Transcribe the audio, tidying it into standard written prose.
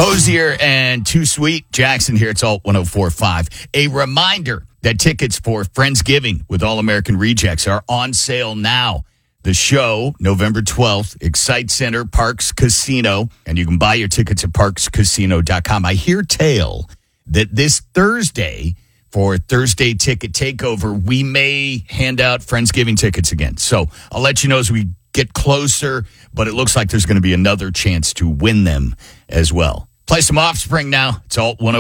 Hosier and Too Sweet. Jackson here. It's Alt 104.5. A reminder that tickets for Friendsgiving with All American Rejects are on sale now. The show, November 12th, Excite Center, Parks Casino, and you can buy your tickets at parkscasino.com. I hear tale that this Thursday, for Thursday Ticket Takeover, we may hand out Friendsgiving tickets again. So I'll let you know as we get closer, but it looks like there's going to be another chance to win them as well. Play some Offspring now. It's Alt 104.